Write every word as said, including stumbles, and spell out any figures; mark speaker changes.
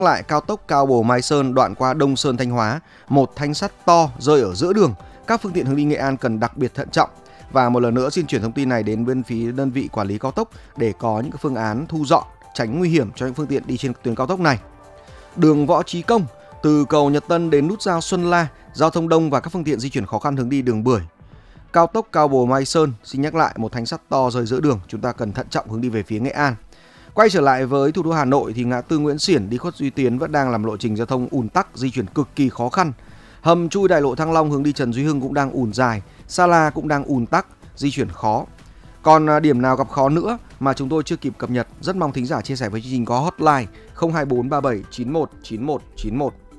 Speaker 1: Lại cao tốc Cao Bồ Mai Sơn đoạn qua Đông Sơn Thanh Hóa, một thanh sắt to rơi ở giữa đường. Các phương tiện hướng đi Nghệ An cần đặc biệt thận trọng. Và một lần nữa xin chuyển thông tin này đến bên phía đơn vị quản lý cao tốc để có những phương án thu dọn, tránh nguy hiểm cho những phương tiện đi trên tuyến cao tốc này. Đường Võ Trí Công từ cầu Nhật Tân đến nút giao Xuân La, giao thông đông và các phương tiện di chuyển khó khăn hướng đi đường Bưởi. Cao tốc Cao Bồ Mai Sơn, xin nhắc lại, một thanh sắt to rơi giữa đường, chúng ta cần thận trọng hướng đi về phía Nghệ An. Quay trở lại với thủ đô Hà Nội thì ngã tư Nguyễn Xiển đi Khuất Duy Tiến vẫn đang làm lộ trình giao thông ùn tắc, di chuyển cực kỳ khó khăn. Hầm chui đại lộ Thăng Long hướng đi Trần Duy Hưng cũng đang ùn dài, Sa La cũng đang ùn tắc, di chuyển khó. Còn điểm nào gặp khó nữa mà chúng tôi chưa kịp cập nhật, rất mong thính giả chia sẻ với chương trình có hotline không hai bốn ba bảy chín một chín một chín một.